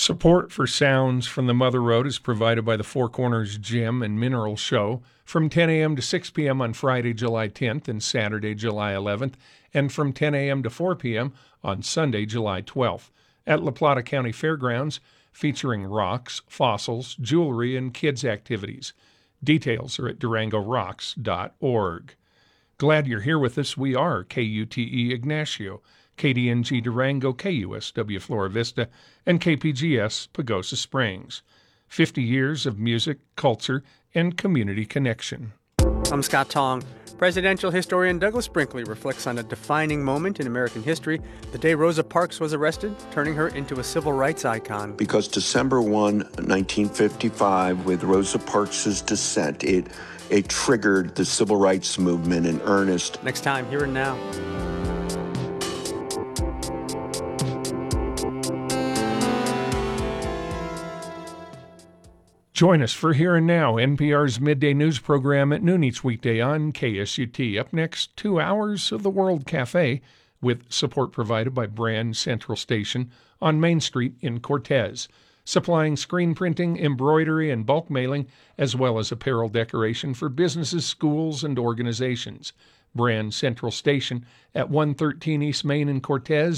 Support for Sounds from the Mother Road is provided by the Four Corners Gym and Mineral Show from 10 a.m. to 6 p.m. on Friday, July 10th and Saturday, July 11th, and from 10 a.m. to 4 p.m. on Sunday, July 12th at La Plata County Fairgrounds, featuring rocks, fossils, jewelry, and kids' activities. Details are at DurangoRocks.org. Glad you're here with us. We are KUTE Ignacio, KDNG Durango, KUSW Flora Vista, and KPGS Pagosa Springs. 50 years of music, culture, and community connection. I'm Scott Tong. Presidential historian Douglas Brinkley reflects on a defining moment in American history, the day Rosa Parks was arrested, turning her into a civil rights icon. Because December 1, 1955, with Rosa Parks' dissent, it triggered the civil rights movement in earnest. Next time, Here and Now. Join us for Here and Now, NPR's midday news program at noon each weekday on KSUT. Up next, 2 hours of the World Cafe, with support provided by Brand Central Station on Main Street in Cortez, supplying screen printing, embroidery, and bulk mailing, as well as apparel decoration for businesses, schools, and organizations. Brand Central Station at 113 East Main in Cortez,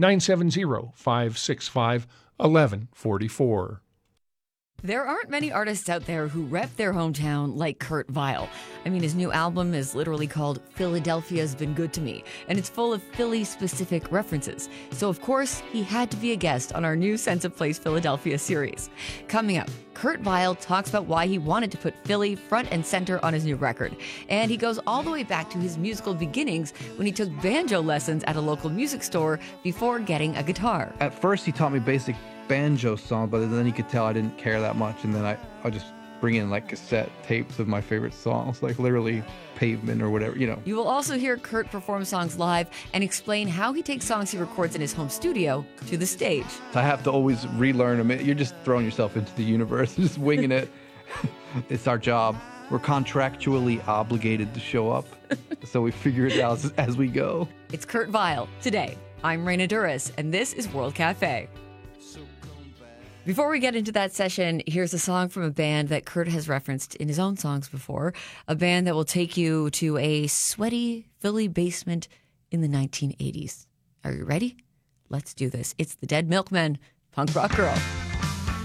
970-565-1144. There aren't many artists out there who rep their hometown like Kurt Vile. I mean, his new album is literally called Philadelphia's Been Good to Me, and it's full of Philly-specific references. So, of course, he had to be a guest on our new Sense of Place Philadelphia series. Coming up, Kurt Vile talks about why he wanted to put Philly front and center on his new record. And he goes all the way back to his musical beginnings when he took banjo lessons at a local music store before getting a guitar. At first, he taught me basic banjo song, but then he could tell I didn't care that much, and then I'll just bring in like cassette tapes of my favorite songs, like literally Pavement or whatever, you know. You will also hear Kurt perform songs live and explain how he takes songs he records in his home studio to the stage. I have to always relearn them. You're just throwing yourself into the universe, just winging it. It's our job. We're contractually obligated to show up, so we figure it out as we go. It's Kurt Vile. Today, I'm Raina Duras, and this is World Cafe. Before we get into that session, here's a song from a band that Kurt has referenced in his own songs before, a band that will take you to a sweaty Philly basement in the 1980s. Are you ready? Let's do this. It's the Dead Milkmen, Punk Rock Girl.